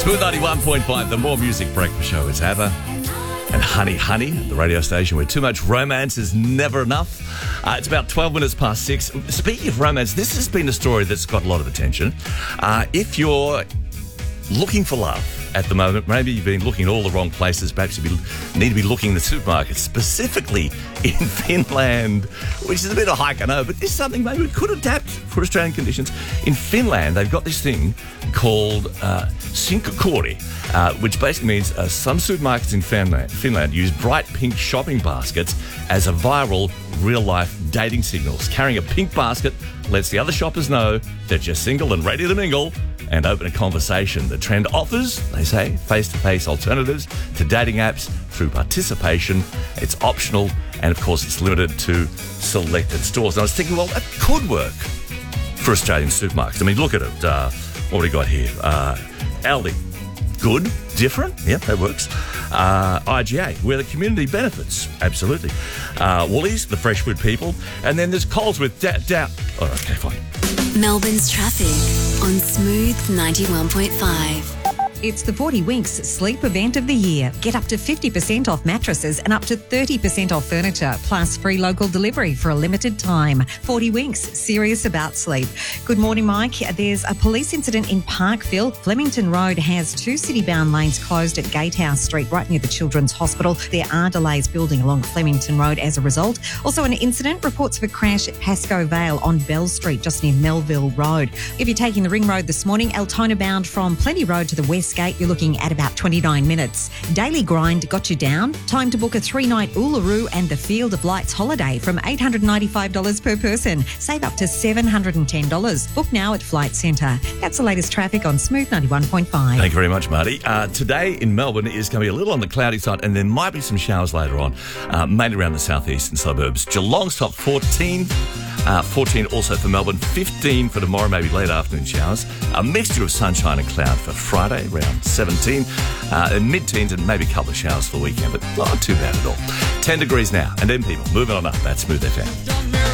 Smooth 91.5, the more music breakfast show is ABBA and Honey Honey, the radio station where too much romance is never enough. It's about 12 minutes past 6. Speaking of romance, this has been a story that's got a lot of attention. If you're looking for love at the moment, maybe you've been looking in all the wrong places, perhaps you need to be looking in the supermarket, specifically in Finland, which is a bit of a hike, I know, but this is something maybe we could adapt for Australian conditions. In Finland, they've got this thing called Sinkakori, which basically means some supermarkets in Finland use bright pink shopping baskets as a viral real-life dating signals. Carrying a pink basket lets the other shoppers know that you're single and ready to mingle and open a conversation. The trend offers, they say, face-to-face alternatives to dating apps through participation. It's optional, and of course, it's limited to selected stores. And I was thinking, well, that could work for Australian supermarkets. I mean, look at it. What do we got here? Aldi. Good, different, yeah, that works. IGA, where the community benefits, absolutely. Woolies, the fresh food people. And then there's Coles with oh, okay, fine. Melbourne's traffic on Smooth 91.5. It's the 40 Winks sleep event of the year. Get up to 50% off mattresses and up to 30% off furniture, plus free local delivery for a limited time. 40 Winks, serious about sleep. Good morning, Mike. There's a police incident in Parkville. Flemington Road has two city-bound lanes closed at Gatehouse Street, right near the Children's Hospital. There are delays building along Flemington Road as a result. Also, an incident, reports of a crash at Pascoe Vale on Bell Street, just near Melville Road. If you're taking the Ring Road this morning, Altona bound from Plenty Road to the West Gate, you're looking at about 29 minutes. Daily Grind got you down. Time to book a 3-night Uluru and the Field of Lights holiday from $895 per person. Save up to $710. Book now at Flight Centre. That's the latest traffic on Smooth 91.5. Thank you very much, Marty. Today in Melbourne is going to be a little on the cloudy side, and there might be some showers later on, mainly around the southeastern suburbs. Geelong's top 14. 14 also for Melbourne, 15 for tomorrow, maybe late afternoon showers. A mixture of sunshine and cloud for Friday, around 17. And mid-teens and maybe a couple of showers for the weekend, but not too bad at all. 10 degrees now. And then people, moving on up. That's Smooth FM.